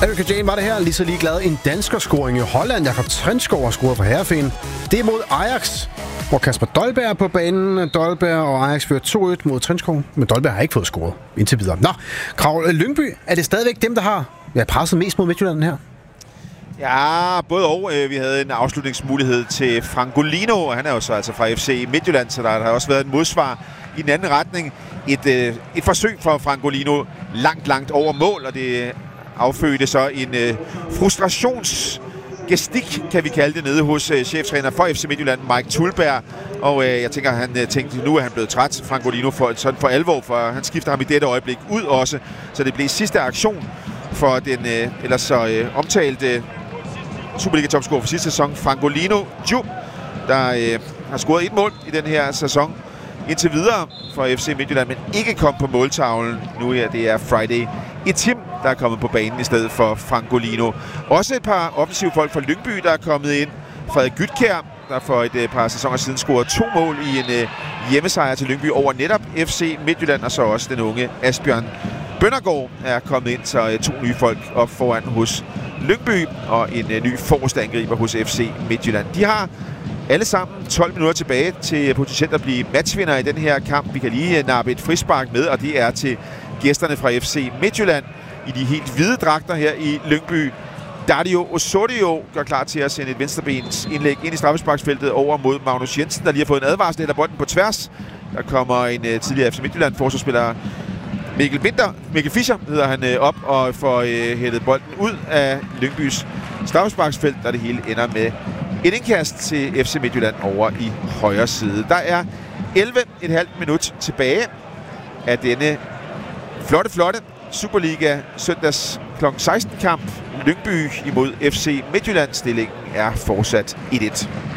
Erika Jane var det her, lige så ligeglad. En danskerscoring i Holland. Jakob Trenskov har scoret for Herrefeen. Det er mod Ajax, hvor Kasper Dolberg er på banen. Dolberg og Ajax fører 2-1 mod Trenskov, men Dolberg har ikke fået scoret indtil videre. Nå, Krav Lyngby, er det stadigvæk dem, der har presset mest mod Midtjylland her? Ja, både og. Vi havde en afslutningsmulighed til Frangolino, og han er jo så altså fra FC Midtjylland, så der har også været en modsvar i den anden retning. Et forsøg for Frangolino langt over mål, og det affødte så en frustrationsgestik, kan vi kalde det, nede hos cheftræner for FC Midtjylland, Mike Tulberg. Og jeg tænker, han tænkte, nu er han blevet træt, Frangolino, for alvor, for han skifter ham i dette øjeblik ud også. Så det blev sidste aktion for den ellers så omtalte Superliga-topscorer for sidste sæson, Frangolino Djum, der har scoret 1 mål i den her sæson indtil videre for FC Midtjylland, men ikke kom på måltavlen. Nu her, det er Friday Etim, der er kommet på banen i stedet for Frangolino. Også et par offensive folk fra Lyngby, der er kommet ind. Frederik Gytkjær, der for et par sæsoner siden scorede 2 mål i en hjemmesejr til Lyngby over netop FC Midtjylland, og så også den unge Asbjørn Bøndergaard er kommet ind, så 2 nye folk op foran hos Lyngby, og en ny forreste angriber hos FC Midtjylland. De har alle sammen 12 minutter tilbage til potentielt at blive matchvinder i den her kamp. Vi kan lige nappe et frispark med, og det er til gæsterne fra FC Midtjylland i de helt hvide dragter her i Lyngby. Dario Osorio gør klar til at sende et venstrebens indlæg ind i straffesparksfeltet over mod Magnus Jensen, der lige har fået en advarsel, eller bolden på tværs. Der kommer en tidligere FC Midtjylland forsvarsspiller, Mikkel Fischer hedder han, op og får hættet bolden ud af Lyngbys straffesparksfelt, der det hele ender med et indkast til FC Midtjylland over i højre side. Der er 11,5 minut tilbage af denne flotte Superliga søndags kl. 16 kamp. Lyngby imod FC Midtjylland. Stillingen er fortsat 1-1.